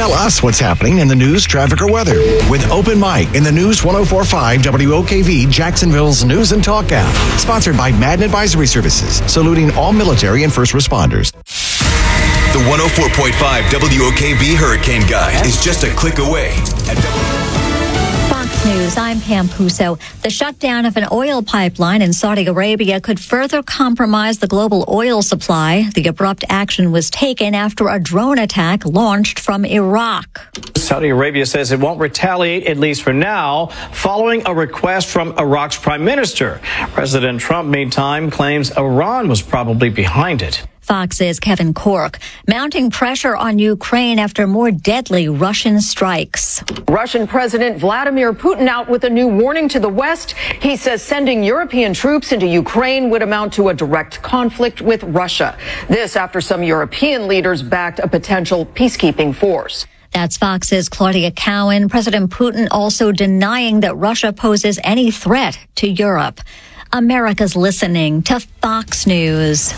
Tell us what's happening in the news, traffic, or weather with Open Mic in the News 104.5 WOKV Jacksonville's News and Talk app. Sponsored by Madden Advisory Services, saluting all military and first responders. The 104.5 WOKV Hurricane Guide is just a click away at Fox News, I'm Pam Puso. The shutdown of an oil pipeline in Saudi Arabia could further compromise the global oil supply. The abrupt action was taken after a drone attack launched from Iraq. Saudi Arabia says it won't retaliate, at least for now, following a request from Iraq's prime minister. President Trump, meantime, claims Iran was probably behind it. Fox's Kevin Corke. Mounting pressure on Ukraine after more deadly Russian strikes. Russian President Vladimir Putin out with a new warning to the West. He says sending European troops into Ukraine would amount to a direct conflict with Russia. This after some European leaders backed a potential peacekeeping force. That's Fox's Claudia Cowan. President Putin also denying that Russia poses any threat to Europe. America's listening to Fox News.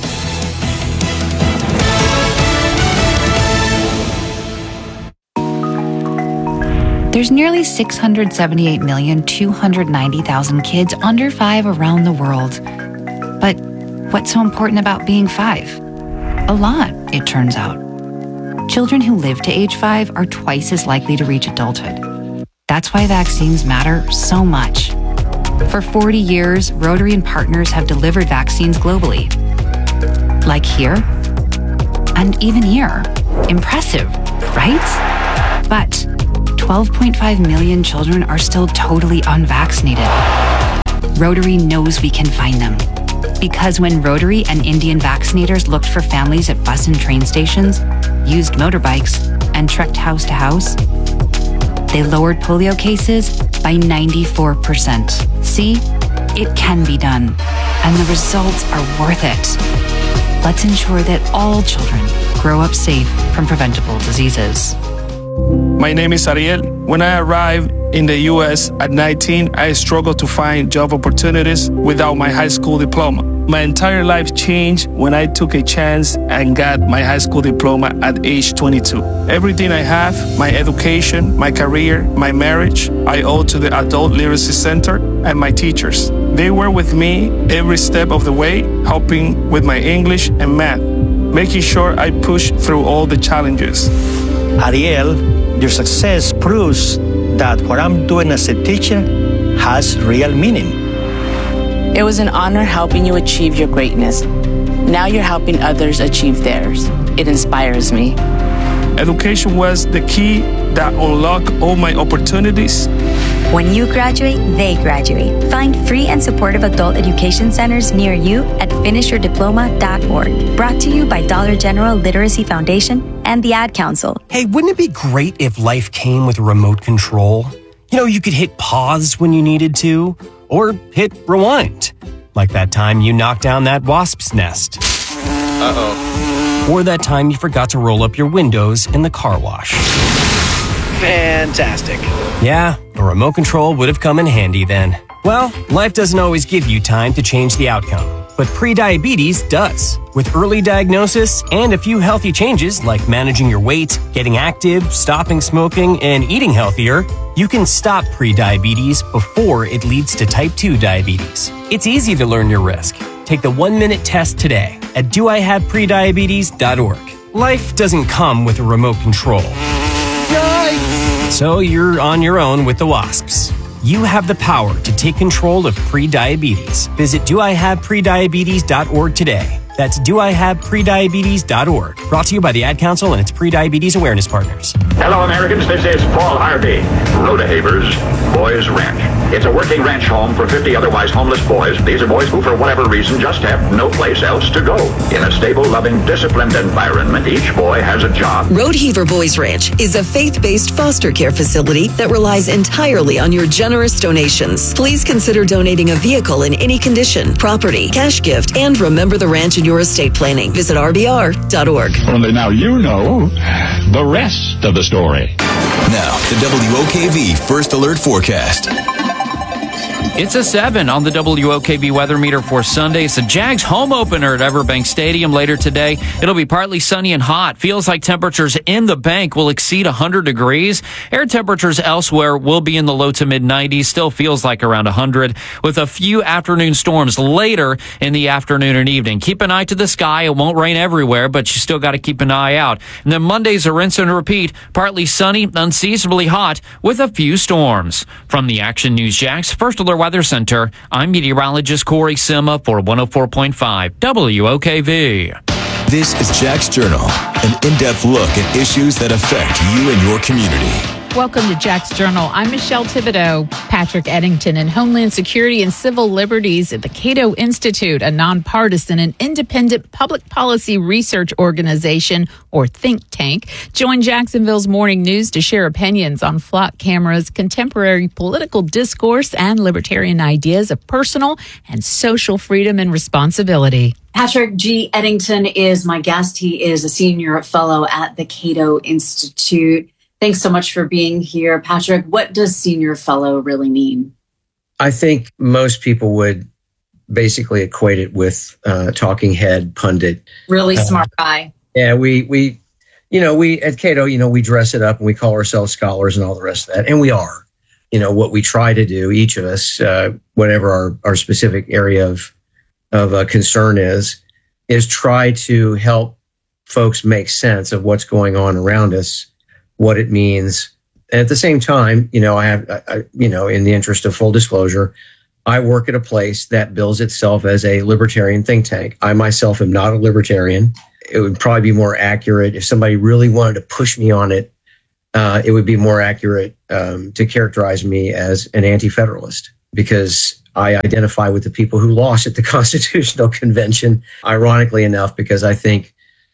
There's nearly 678,290,000 kids under 5 around the world. But what's so important about being 5? A lot, it turns out. Children who live to age 5 are twice as likely to reach adulthood. That's why vaccines matter so much. For 40 years, Rotary and partners have delivered vaccines globally. Like here, and even here. Impressive, right? But 12.5 million children are still totally unvaccinated. Rotary knows we can find them. Because when Rotary and Indian vaccinators looked for families at bus and train stations, used motorbikes, and trekked house to house, they lowered polio cases by 94%. See, it can be done, and the results are worth it. Let's ensure that all children grow up safe from preventable diseases. My name is Ariel. When I arrived in the U.S. at 19, I struggled to find job opportunities without my high school diploma. My entire life changed when I took a chance and got my high school diploma at age 22. Everything I have, my education, my career, my marriage, I owe to the Adult Literacy Center and my teachers. They were with me every step of the way, helping with my English and math, making sure I pushed through all the challenges. Ariel, your success proves that what I'm doing as a teacher has real meaning. It was an honor helping you achieve your greatness. Now you're helping others achieve theirs. It inspires me. Education was the key that unlocked all my opportunities. When you graduate, they graduate. Find free and supportive adult education centers near you at finishyourdiploma.org. Brought to you by Dollar General Literacy Foundation and the Ad Council. Hey, wouldn't it be great if life came with a remote control? You know, you could hit pause when you needed to, or hit rewind. Like that time you knocked down that wasp's nest. Uh-oh. Or that time you forgot to roll up your windows in the car wash. Fantastic. Yeah, a remote control would have come in handy then. Well, life doesn't always give you time to change the outcome, but prediabetes does. With early diagnosis and a few healthy changes like managing your weight, getting active, stopping smoking, and eating healthier, you can stop prediabetes before it leads to type 2 diabetes. It's easy to learn your risk. Take the 1-minute test today at doihaveprediabetes.org. Life doesn't come with a remote control. So you're on your own with the wasps. You have the power to take control of prediabetes. Visit doihaveprediabetes.org today. That's doihaveprediabetes.org. Brought to you by the Ad Council and its Prediabetes Awareness Partners. Hello, Americans. This is Paul Harvey. Rodehaver's Boys Ranch. It's a working ranch home for 50 otherwise homeless boys. These are boys who, for whatever reason, just have no place else to go. In a stable, loving, disciplined environment, each boy has a job. Rodeheaver Boys Ranch is a faith-based foster care facility that relies entirely on your generous donations. Please consider donating a vehicle in any condition, property, cash gift, and remember the ranch in your estate planning. Visit rbr.org. Only now you know the rest of the story. Now, the WOKV First Alert Forecast. It's a 7 on the WOKV weather meter for Sunday. It's the Jags home opener at Everbank Stadium later today. It'll be partly sunny and hot. Feels like temperatures in the bank will exceed 100 degrees. Air temperatures elsewhere will be in the low to mid 90s. Still feels like around 100 with a few afternoon storms later in the afternoon and evening. Keep an eye to the sky. It won't rain everywhere, but you still got to keep an eye out. And then Monday's a rinse and repeat. Partly sunny, unseasonably hot with a few storms. From the Action News Jax First Alert Weather Center, I'm meteorologist Corey Sima for 104.5 WOKV. This is Jack's Journal, an in-depth look at issues that affect you and your community. Welcome to Jack's Journal. I'm Michelle Thibodeau. Patrick Eddington in Homeland Security and Civil Liberties at the Cato Institute, a nonpartisan and independent public policy research organization or think tank, joined Jacksonville's Morning News to share opinions on flock cameras, contemporary political discourse, and libertarian ideas of personal and social freedom and responsibility. Patrick G. Eddington is my guest. He is a senior fellow at the Cato Institute. Thanks so much for being here, Patrick. What does senior fellow really mean? I think most people would basically equate it with talking head pundit. Really smart guy. Yeah, we at Cato, we dress it up and we call ourselves scholars and all the rest of that, and we are. What we try to do, each of us, whatever our specific area of concern is try to help folks make sense of what's going on around us, what it means. And at the same time, in the interest of full disclosure, I work at a place that bills itself as a libertarian think tank. I myself am not a libertarian. It would probably be more accurate if somebody really wanted to push me on it. It would be more accurate to characterize me as an anti-federalist, because I identify with the people who lost at the Constitutional Convention, ironically enough, because I think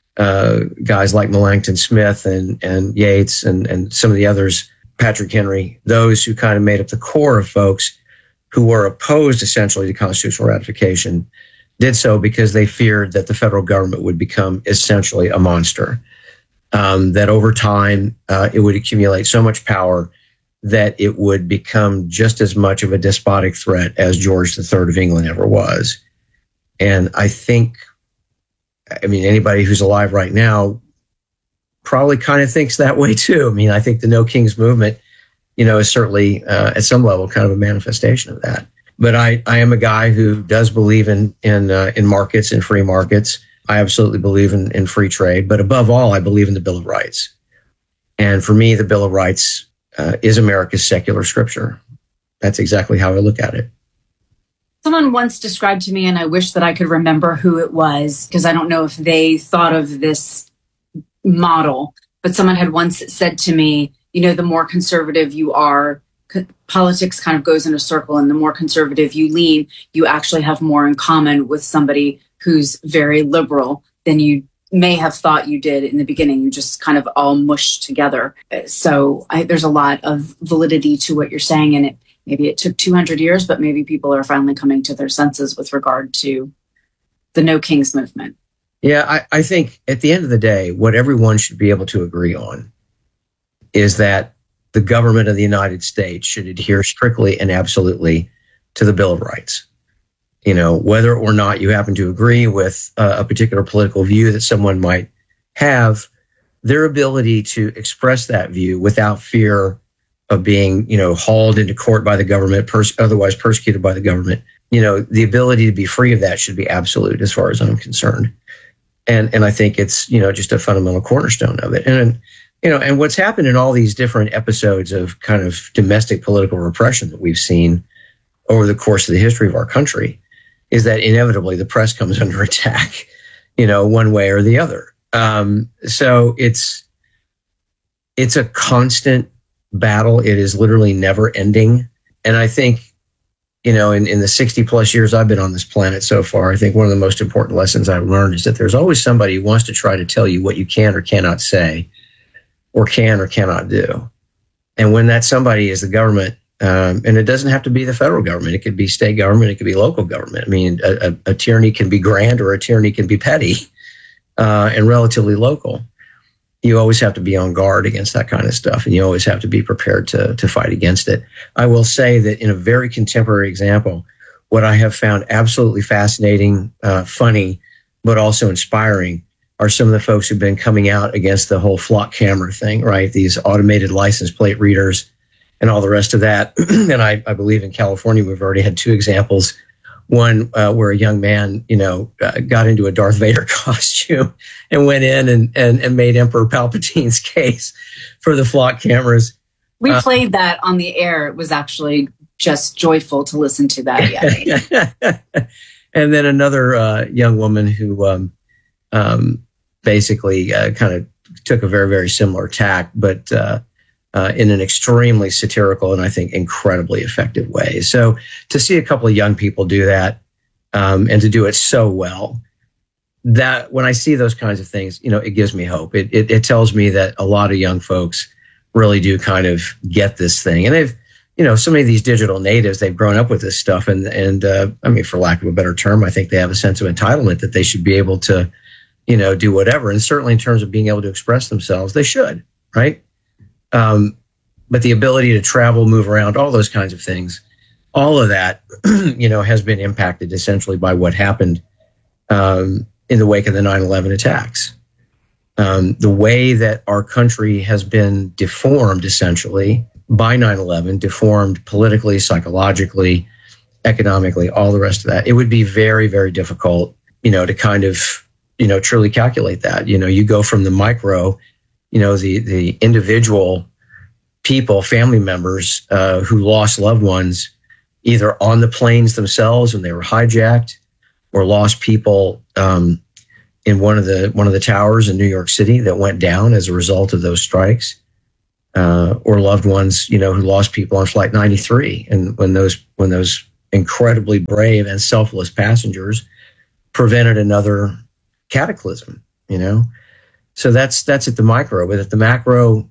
guys like Melancton Smith and Yates and some of the others, Patrick Henry, those who kind of made up the core of folks who were opposed essentially to constitutional ratification, did so because they feared that the federal government would become essentially a monster, that over time it would accumulate so much power that it would become just as much of a despotic threat as George III of England ever was. And I think, anybody who's alive right now probably kind of thinks that way too. I think the No Kings movement, is certainly at some level kind of a manifestation of that. But I am a guy who does believe in markets and free markets. I absolutely believe in free trade, but above all, I believe in the Bill of Rights. And for me, the Bill of Rights is America's secular scripture. That's exactly how I look at it. Someone once described to me, and I wish that I could remember who it was, because I don't know if they thought of this model, but someone had once said to me, the more conservative you are, politics kind of goes in a circle, and the more conservative you lean, you actually have more in common with somebody who's very liberal than you may have thought you did in the beginning. You just kind of all mushed together. So there's a lot of validity to what you're saying, and maybe it took 200 years, but maybe people are finally coming to their senses with regard to the No Kings movement. Yeah, I think at the end of the day, what everyone should be able to agree on is that the government of the United States should adhere strictly and absolutely to the Bill of Rights. Whether or not you happen to agree with a particular political view that someone might have, their ability to express that view without fear of being, hauled into court by the government, otherwise persecuted by the government, the ability to be free of that should be absolute as far as I'm concerned. And I think it's, just a fundamental cornerstone of it. And what's happened in all these different episodes of kind of domestic political repression that we've seen over the course of the history of our country is that inevitably the press comes under attack, one way or the other. So it's a constant battle. It is literally never ending. And I think, in the 60 plus years I've been on this planet so far, I think one of the most important lessons I've learned is that there's always somebody who wants to try to tell you what you can or cannot say, or can or cannot do. And when that somebody is the government, and it doesn't have to be the federal government, it could be state government, it could be local government. A tyranny can be grand or a tyranny can be petty and relatively local. you always have to be on guard against that kind of stuff, and you always have to be prepared to fight against it. I will say that in a very contemporary example, what I have found absolutely fascinating, funny, but also inspiring are some of the folks who've been coming out against the whole flock camera thing, right? These automated license plate readers and all the rest of that. And I believe in California, we've already had two examples. One where a young man, got into a Darth Vader costume and went in and made Emperor Palpatine's case for the flock cameras. We played that on the air. It was actually just joyful to listen to that. Yeah. And then another young woman who basically kind of took a very, very similar tack, but in an extremely satirical and I think incredibly effective way. So to see a couple of young people do that and to do it so well, that when I see those kinds of things, it gives me hope. It tells me that a lot of young folks really do kind of get this thing. And they've, so many of these digital natives, they've grown up with this stuff. And I mean, for lack of a better term, I think they have a sense of entitlement that they should be able to, do whatever. And certainly in terms of being able to express themselves, they should, right? But the ability to travel, move around, all those kinds of things, all of that, has been impacted essentially by what happened in the wake of the 9/11 attacks. The way that our country has been deformed essentially by 9/11, deformed politically, psychologically, economically, all the rest of that, it would be very, very difficult, to kind of, truly calculate that. You go from the micro, the individual people, family members who lost loved ones either on the planes themselves when they were hijacked, or lost people in one of the towers in New York City that went down as a result of those strikes, or loved ones, who lost people on Flight 93, and when those incredibly brave and selfless passengers prevented another cataclysm, So that's at the micro, but at the macro,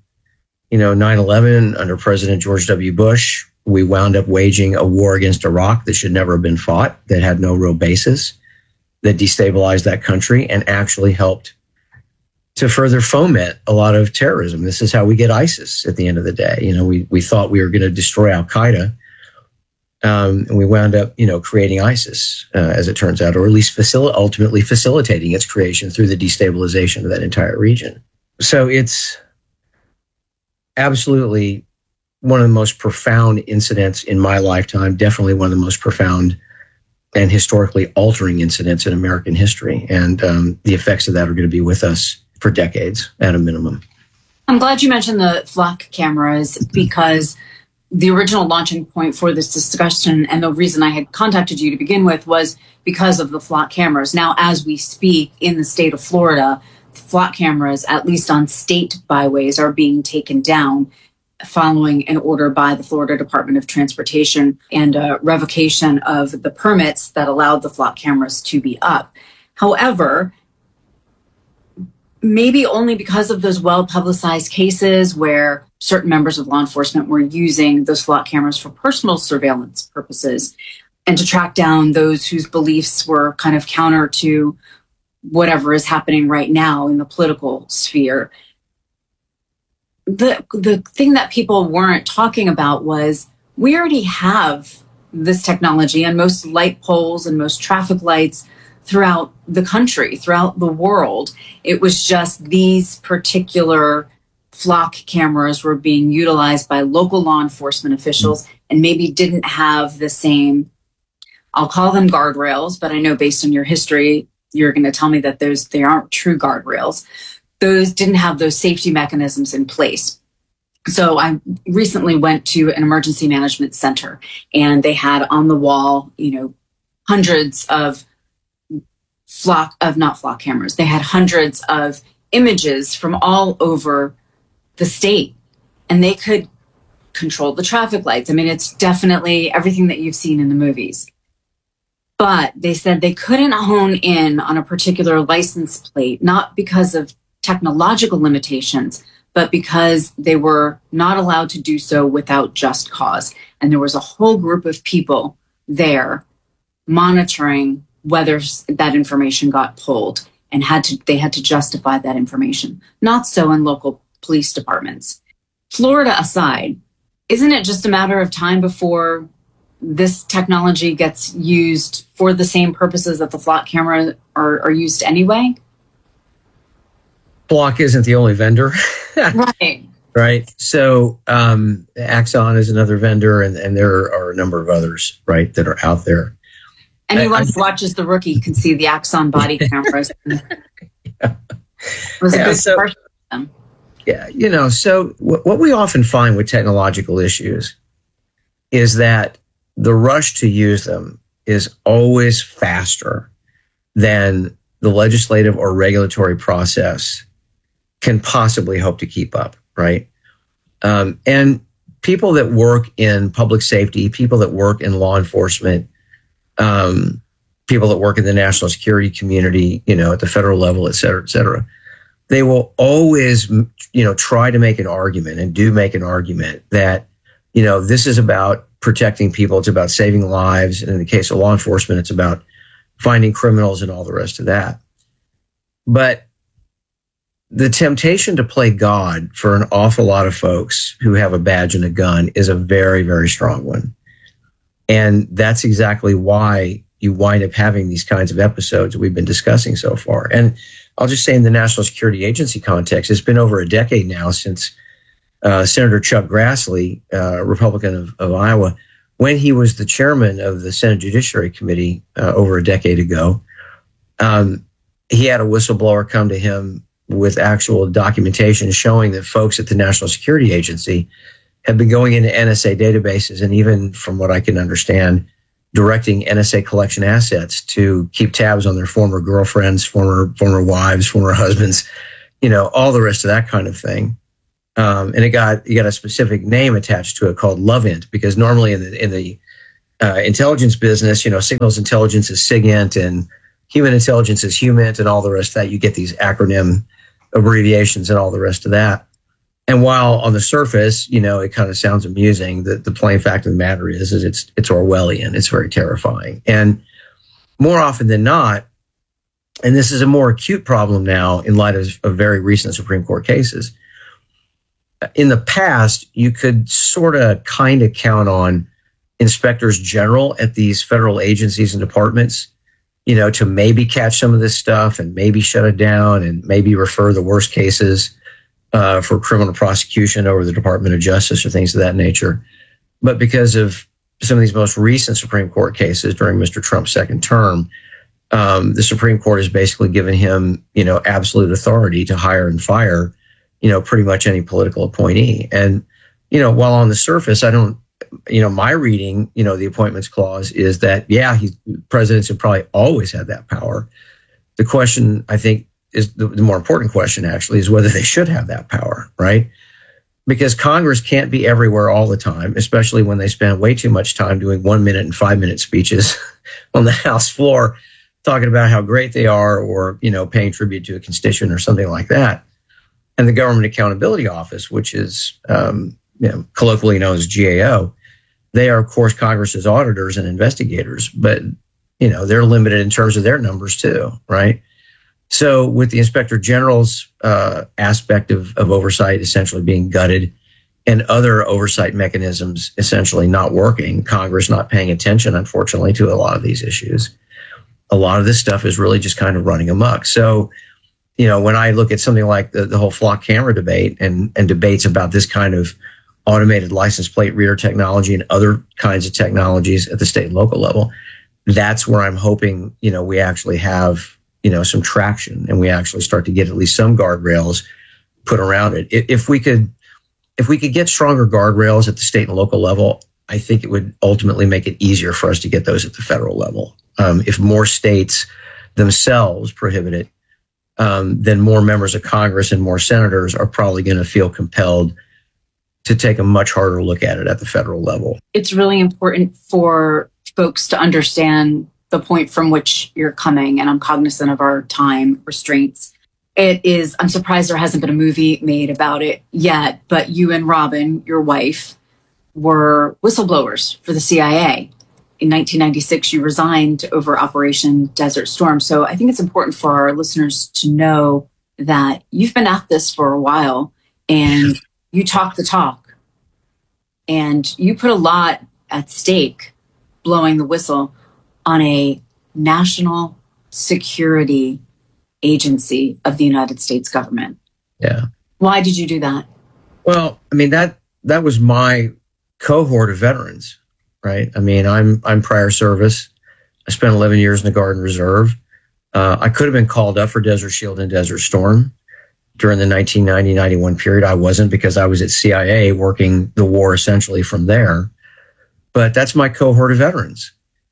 9/11 under President George W. Bush, we wound up waging a war against Iraq that should never have been fought, that had no real basis, that destabilized that country and actually helped to further foment a lot of terrorism. This is how we get ISIS at the end of the day. We thought we were going to destroy Al-Qaeda, and we wound up, creating ISIS, as it turns out, or at least ultimately facilitating its creation through the destabilization of that entire region. So it's absolutely one of the most profound incidents in my lifetime, definitely one of the most profound and historically altering incidents in American history. And the effects of that are going to be with us for decades at a minimum. I'm glad you mentioned the flock cameras, because the original launching point for this discussion and the reason I had contacted you to begin with was because of the flock cameras. Now, as we speak in the state of Florida, flock cameras, at least on state byways, are being taken down following an order by the Florida Department of Transportation and a revocation of the permits that allowed the flock cameras to be up. However, maybe only because of those well-publicized cases where certain members of law enforcement were using those flock cameras for personal surveillance purposes and to track down those whose beliefs were kind of counter to whatever is happening right now in the political sphere. The thing that people weren't talking about was we already have this technology and most light poles and most traffic lights throughout the country, throughout the world. It was just these particular flock cameras were being utilized by local law enforcement officials and maybe didn't have the same, I'll call them guardrails, but I know based on your history, you're going to tell me that they aren't true guardrails. Those didn't have those safety mechanisms in place. So I recently went to an emergency management center and they had on the wall, hundreds of not flock cameras. They had hundreds of images from all over the state, and they could control the traffic lights. I mean, it's definitely everything that you've seen in the movies. But they said they couldn't hone in on a particular license plate, not because of technological limitations, but because they were not allowed to do so without just cause. And there was a whole group of people there monitoring whether that information got pulled. and they had to justify that information. Not so in local police departments. Florida aside, isn't it just a matter of time before this technology gets used for the same purposes that the flock camera are used anyway? Flock isn't the only vendor. Right. Right. So Axon is another vendor, and there are a number of others, right, that are out there. Anyone who watches The Rookie can see the Axon body cameras. It was a good commercial for them. Yeah, so what we often find with technological issues is that the rush to use them is always faster than the legislative or regulatory process can possibly hope to keep up, right? And people that work in public safety, people that work in law enforcement, people that work in the national security community, at the federal level, et cetera, they will always, try to make an argument and do make an argument that, this is about protecting people. It's about saving lives. And in the case of law enforcement, it's about finding criminals and all the rest of that. But the temptation to play God for an awful lot of folks who have a badge and a gun is a very, very strong one. And that's exactly why you wind up having these kinds of episodes that we've been discussing so far. And I'll just say in the National Security Agency context, it's been over a decade now since Senator Chuck Grassley, Republican of Iowa, when he was the chairman of the Senate Judiciary Committee over a decade ago, he had a whistleblower come to him with actual documentation showing that folks at the National Security Agency had been going into NSA databases and even, from what I can understand, directing NSA collection assets to keep tabs on their former girlfriends, former wives, former husbands, all the rest of that kind of thing. And you got a specific name attached to it called LOVEINT, because normally in the intelligence business, signals intelligence is SIGINT and human intelligence is HUMINT and all the rest of that. You get these acronym abbreviations and all the rest of that. And while on the surface, it kind of sounds amusing, the plain fact of the matter is it's Orwellian. It's very terrifying. And more often than not, and this is a more acute problem now in light of very recent Supreme Court cases, in the past, you could sort of kind of count on inspectors general at these federal agencies and departments, to maybe catch some of this stuff and maybe shut it down and maybe refer the worst cases for criminal prosecution over the Department of Justice or things of that nature. But because of some of these most recent Supreme Court cases during Mr. Trump's second term, the Supreme Court has basically given him, absolute authority to hire and fire, pretty much any political appointee. And, while on the surface, I don't, my reading, the appointments clause is that, presidents have probably always had that power. The question, I think, is the more important question, actually, is whether they should have that power, right? Because Congress can't be everywhere all the time, especially when they spend way too much time doing 1 minute and 5 minute speeches on the House floor, talking about how great they are or, paying tribute to a constituent or something like that. And the Government Accountability Office, which is colloquially known as GAO, they are, of course, Congress's auditors and investigators, but, they're limited in terms of their numbers too, right? So with the Inspector General's aspect of oversight essentially being gutted and other oversight mechanisms essentially not working, Congress not paying attention, unfortunately, to a lot of these issues, a lot of this stuff is really just kind of running amok. So, when I look at something like the whole flock camera debate and debates about this kind of automated license plate reader technology and other kinds of technologies at the state and local level, that's where I'm hoping, we actually have, some traction and we actually start to get at least some guardrails put around it. If we could get stronger guardrails at the state and local level, I think it would ultimately make it easier for us to get those at the federal level. If more states themselves prohibit it, then more members of Congress and more senators are probably going to feel compelled to take a much harder look at it at the federal level. It's really important for folks to understand the point from which you're coming, and I'm cognizant of our time restraints. I'm surprised there hasn't been a movie made about it yet, but you and Robin, your wife, were whistleblowers for the CIA in 1996, you resigned over Operation Desert Storm. So I think it's important for our listeners to know that you've been at this for a while and you talk the talk and you put a lot at stake blowing the whistle on a national security agency of the United States government. Yeah. Why did you do that? Well, I mean, that was my cohort of veterans, right? I mean, I'm prior service. I spent 11 years in the Guard and Reserve. I could have been called up for Desert Shield and Desert Storm during the 1990-91 period. I wasn't, because I was at CIA working the war essentially from there. But that's my cohort of veterans.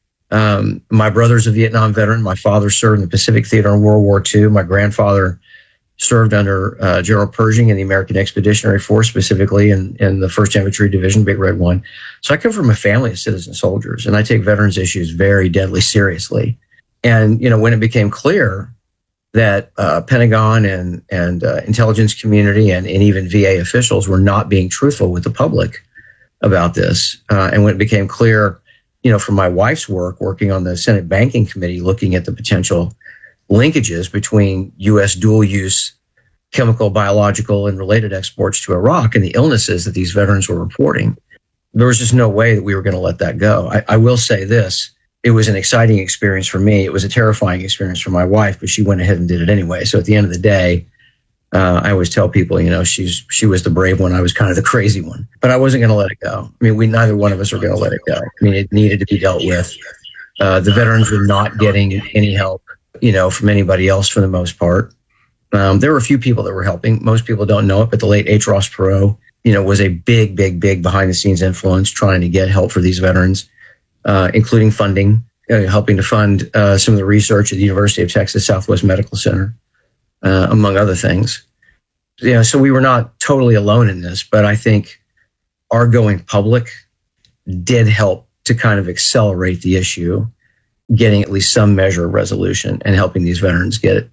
My brother's a Vietnam veteran. My father served in the Pacific Theater in World War II. My grandfather served under General Pershing in the American Expeditionary Force, specifically in the 1st Infantry Division, Big Red 1. So I come from a family of citizen soldiers, and I take veterans issues very deadly seriously. And, you know, when it became clear that Pentagon and intelligence community and even VA officials were not being truthful with the public about this, and when it became clear, you know, from my wife's work, working on the Senate Banking Committee, looking at the potential linkages between U.S. dual-use chemical, biological, and related exports to Iraq and the illnesses that these veterans were reporting, there was just no way that we were going to let that go. I will say this. It was an exciting experience for me. It was a terrifying experience for my wife, but she went ahead and did it anyway. So at the end of the day, I always tell people, you know, she was the brave one. I was kind of the crazy one, but I wasn't going to let it go. I mean, neither one of us were going to let it go. I mean, it needed to be dealt with. The veterans were not getting any help, you know, from anybody else for the most part. There were a few people that were helping. Most people don't know it, but the late H. Ross Perot, you know, was a big behind the scenes influence trying to get help for these veterans, including funding, helping to fund some of the research at the University of Texas Southwest Medical Center, among other things. You know, so we were not totally alone in this, but I think our going public did help to kind of accelerate the issue, getting at least some measure of resolution and helping these veterans get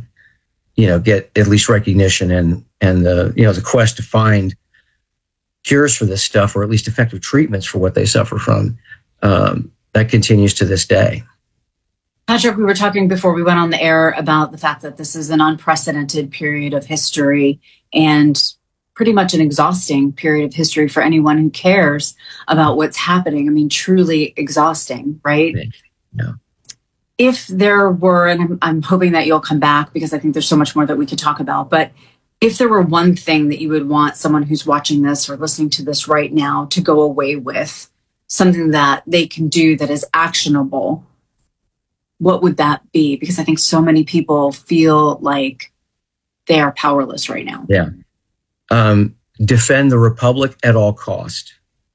at least recognition and the quest to find cures for this stuff, or at least effective treatments for what they suffer from. That continues to this day. Patrick, we were talking before we went on the air about the fact that this is an unprecedented period of history and pretty much an exhausting period of history for anyone who cares about what's happening. I mean, truly exhausting, right? Yeah. If there were, and I'm hoping that you'll come back because I think there's so much more that we could talk about, but if there were one thing that you would want someone who's watching this or listening to this right now to go away with, something that they can do that is actionable, what would that be? Because I think so many people feel like they are powerless right now. Yeah. Defend the Republic at all cost.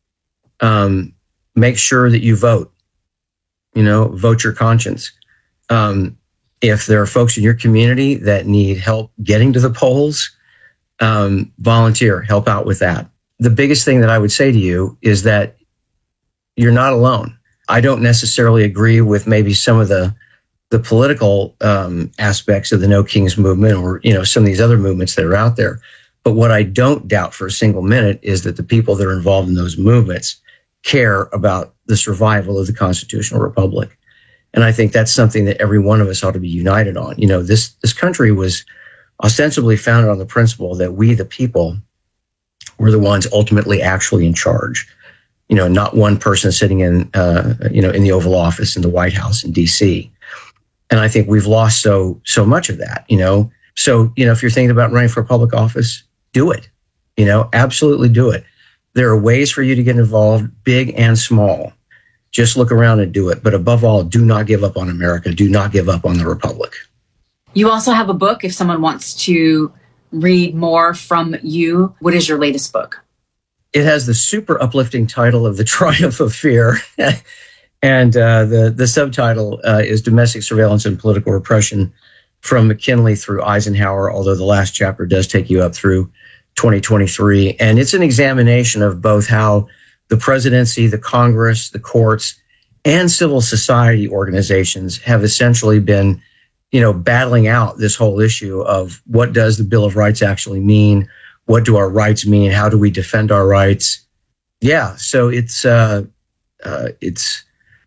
Make sure that you vote. Vote your conscience. If there are folks in your community that need help getting to the polls, volunteer, help out with that. The biggest thing that I would say to you is that you're not alone. I don't necessarily agree with maybe some of the political aspects of the No Kings movement or, some of these other movements that are out there. But what I don't doubt for a single minute is that the people that are involved in those movements care about the survival of the constitutional republic. And I think that's something that every one of us ought to be united on. This country was ostensibly founded on the principle that we, the people, were the ones ultimately actually in charge. Not one person sitting in the Oval Office in the White House in DC. And I think we've lost so much of that, So, if you're thinking about running for a public office, do it, absolutely do it. There are ways for you to get involved, big and small. Just look around and do it. But above all, do not give up on America. Do not give up on the Republic. You also have a book if someone wants to read more from you. What is your latest book? It has the super uplifting title of The Triumph of Fear. And the subtitle is Domestic Surveillance and Political Repression from McKinley through Eisenhower, although the last chapter does take you up through 2023. And it's an examination of both how the presidency, the Congress, the courts, and civil society organizations have essentially been, battling out this whole issue of what does the Bill of Rights actually mean? What do our rights mean? How do we defend our rights? Yeah, so it's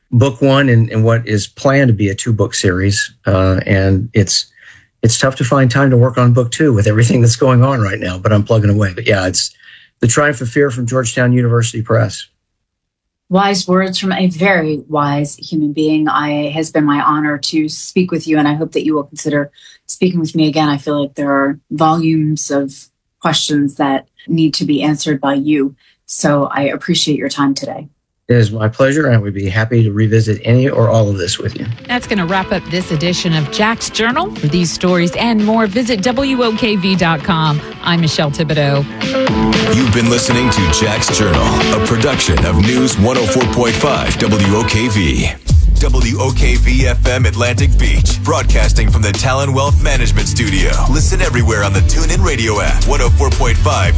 book one in what is planned to be a 2-book series. And it's tough to find time to work on book 2 with everything that's going on right now, but I'm plugging away. But yeah, it's The Triumph of Fear from Georgetown University Press. Wise words from a very wise human being. It has been my honor to speak with you, and I hope that you will consider speaking with me again. I feel like there are volumes of questions that need to be answered by you. So I appreciate your time today. It is my pleasure, and I would be happy to revisit any or all of this with you. That's going to wrap up this edition of Jack's Journal. For these stories and more, visit WOKV.com. I'm Michelle Thibodeau. You've been listening to Jack's Journal, a production of News 104.5 WOKV. WOKV-FM Atlantic Beach, broadcasting from the Talon Wealth Management Studio. Listen everywhere on the TuneIn Radio app, 104.5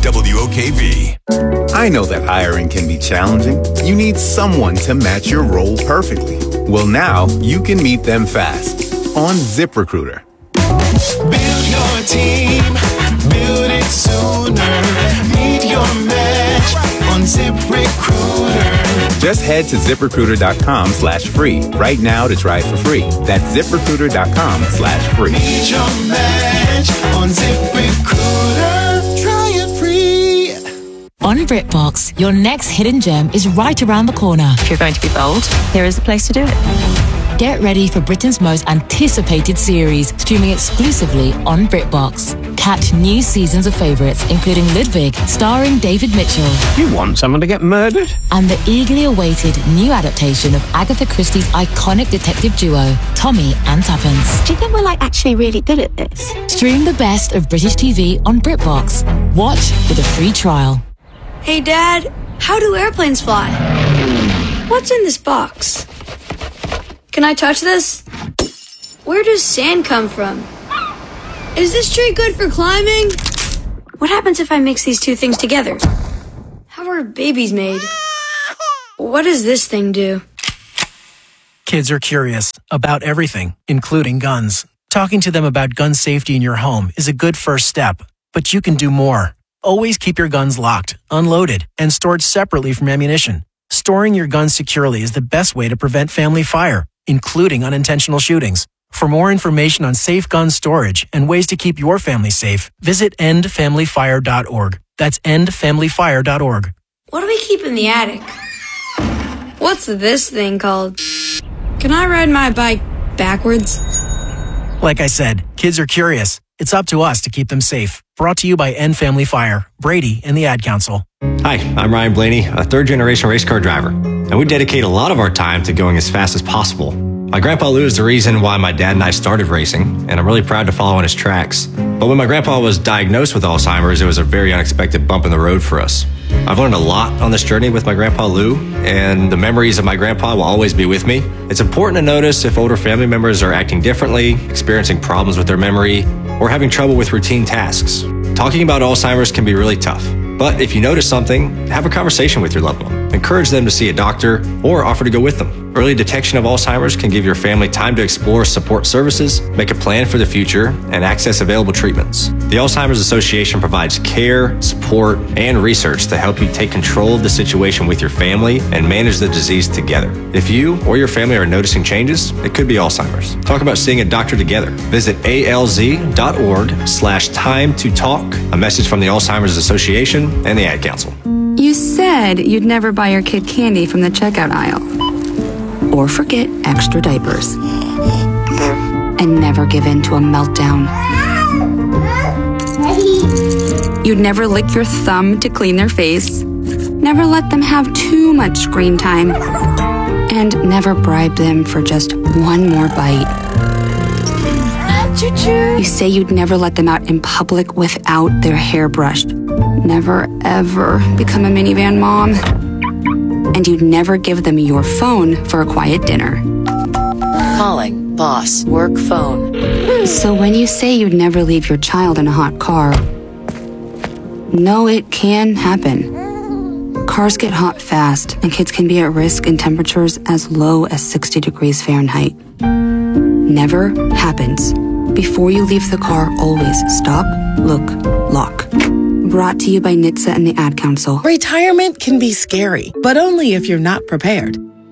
WOKV. I know that hiring can be challenging. You need someone to match your role perfectly. Well, now you can meet them fast on ZipRecruiter. Build your team, build it sooner. Meet your match on ZipRecruiter. Just head to ZipRecruiter.com/free right now to try it for free. That's ZipRecruiter.com/free. Meet your match on ZipRecruiter. Try it free. On BritBox, your next hidden gem is right around the corner. If you're going to be bold, here is the place to do it. Get ready for Britain's most anticipated series, streaming exclusively on BritBox. Catch new seasons of favourites, including Ludwig, starring David Mitchell. You want someone to get murdered? And the eagerly awaited new adaptation of Agatha Christie's iconic detective duo, Tommy and Tuppence. Do you think we're actually really good at this? Stream the best of British TV on BritBox. Watch with a free trial. Hey, Dad, how do airplanes fly? What's in this box? Can I touch this? Where does sand come from? Is this tree good for climbing? What happens if I mix these two things together? How are babies made? What does this thing do? Kids are curious about everything, including guns. Talking to them about gun safety in your home is a good first step, but you can do more. Always keep your guns locked, unloaded, and stored separately from ammunition. Storing your guns securely is the best way to prevent family fire, including unintentional shootings. For more information on safe gun storage and ways to keep your family safe, visit endfamilyfire.org. That's endfamilyfire.org. What do we keep in the attic? What's this thing called? Can I ride my bike backwards? Like I said, kids are curious. It's up to us to keep them safe. Brought to you by End Family Fire, Brady, and the Ad Council. Hi, I'm Ryan Blaney, a third-generation race car driver, and we dedicate a lot of our time to going as fast as possible. My grandpa Lou is the reason why my dad and I started racing, and I'm really proud to follow in his tracks. But when my grandpa was diagnosed with Alzheimer's, it was a very unexpected bump in the road for us. I've learned a lot on this journey with my grandpa Lou, and the memories of my grandpa will always be with me. It's important to notice if older family members are acting differently, experiencing problems with their memory, or having trouble with routine tasks. Talking about Alzheimer's can be really tough. But if you notice something, have a conversation with your loved one. Encourage them to see a doctor or offer to go with them. Early detection of Alzheimer's can give your family time to explore support services, make a plan for the future, and access available treatments. The Alzheimer's Association provides care, support, and research to help you take control of the situation with your family and manage the disease together. If you or your family are noticing changes, it could be Alzheimer's. Talk about seeing a doctor together. Visit alz.org/time to talk. A message from the Alzheimer's Association and the Ad Council. You said you'd never buy your kid candy from the checkout aisle. Or forget extra diapers. And never give in to a meltdown. You'd never lick your thumb to clean their face. Never let them have too much screen time. And never bribe them for just one more bite. You say you'd never let them out in public without their hair brushed. Never, ever become a minivan mom. And you'd never give them your phone for a quiet dinner. Calling boss work phone. So when you say you'd never leave your child in a hot car, no, it can happen. Cars get hot fast, and kids can be at risk in temperatures as low as 60 degrees Fahrenheit. Never happens. Before you leave the car, always stop, look, lock. Brought to you by NHTSA and the Ad Council. Retirement can be scary, but only if you're not prepared.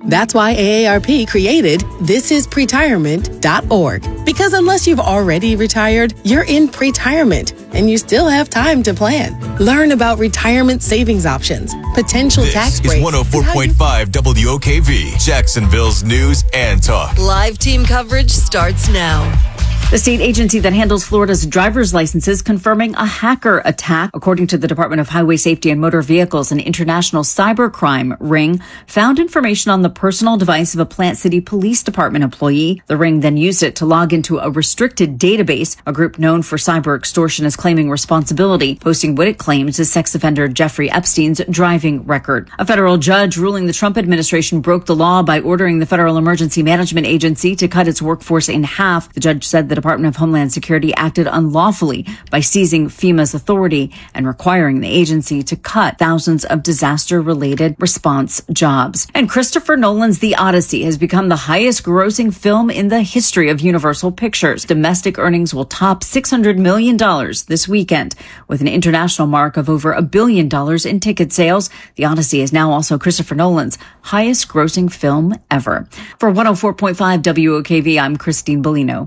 That's why AARP created thisispretirement.org. Because unless you've already retired, you're in pretirement and you still have time to plan. Learn about retirement savings options, potential tax breaks. This is 104.5 WOKV, Jacksonville's news and talk. Live team coverage starts now. The state agency that handles Florida's driver's licenses confirming a hacker attack. According to the Department of Highway Safety and Motor Vehicles, an international cybercrime ring found information on the personal device of a Plant City Police Department employee. The ring then used it to log into a restricted database. A group known for cyber extortion is claiming responsibility, posting what it claims is sex offender Jeffrey Epstein's driving record. A federal judge ruling the Trump administration broke the law by ordering the Federal Emergency Management Agency to cut its workforce in half. The judge said the Department of Homeland Security acted unlawfully by seizing FEMA's authority and requiring the agency to cut thousands of disaster-related response jobs. And Christopher Nolan's The Odyssey has become the highest-grossing film in the history of Universal Pictures. Domestic earnings will top $600 million this weekend, with an international mark of over $1 billion in ticket sales. The Odyssey is now also Christopher Nolan's highest-grossing film ever. For 104.5 WOKV, I'm Christine Bellino.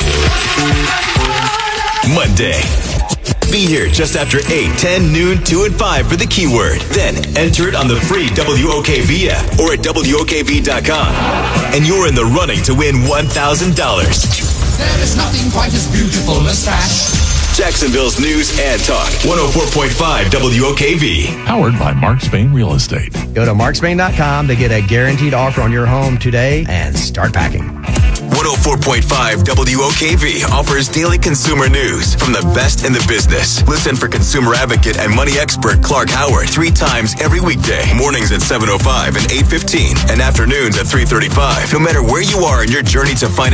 Monday. Be here just after 8, 10, noon, 2, and 5 for the keyword. Then enter it on the free WOKV app or at WOKV.com. And you're in the running to win $1,000. There is nothing quite as beautiful as trash. Jacksonville's news and talk. 104.5 WOKV. Powered by Mark Spain Real Estate. Go to markspain.com to get a guaranteed offer on your home today and start packing. 104.5 WOKV offers daily consumer news from the best in the business. Listen for consumer advocate and money expert Clark Howard 3 times every weekday. Mornings at 7:05 and 8:15 and afternoons at 3:35. No matter where you are in your journey to find